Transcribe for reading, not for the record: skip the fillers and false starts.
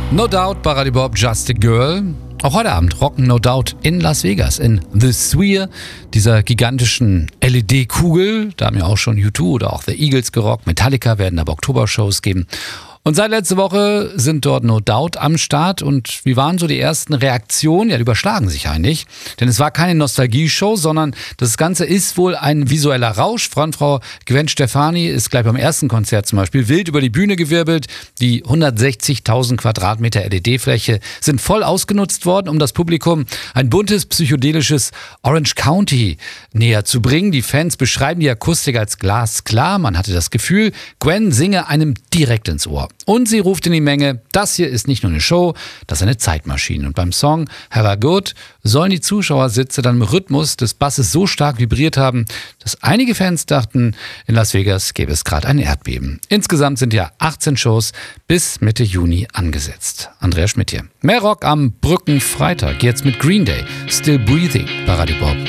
No Doubt bei Radio Bob, Just a Girl. Auch heute Abend rocken No Doubt in Las Vegas, in The Sphere, dieser gigantischen LED-Kugel. Da haben ja auch schon U2 oder auch The Eagles gerockt. Metallica werden aber Oktober-Shows geben. Und seit letzter Woche sind dort No Doubt am Start. Und wie waren so die ersten Reaktionen? Ja, die überschlagen sich eigentlich. Denn es war keine Nostalgie-Show, sondern das Ganze ist wohl ein visueller Rausch. Frontfrau Gwen Stefani ist gleich beim ersten Konzert zum Beispiel wild über die Bühne gewirbelt. Die 160.000 Quadratmeter LED-Fläche sind voll ausgenutzt worden, um das Publikum ein buntes, psychedelisches Orange County näher zu bringen. Die Fans beschreiben die Akustik als glasklar. Man hatte das Gefühl, Gwen singe einem direkt ins Ohr. Und sie ruft in die Menge, das hier ist nicht nur eine Show, das ist eine Zeitmaschine. Und beim Song Have a Good sollen die Zuschauersitze dann im Rhythmus des Basses so stark vibriert haben, dass einige Fans dachten, in Las Vegas gäbe es gerade ein Erdbeben. Insgesamt sind ja 18 Shows bis Mitte Juni angesetzt. Andrea Schmidt hier. Mehr Rock am Brückenfreitag, jetzt mit Green Day, Still Breathing bei Radio Bob.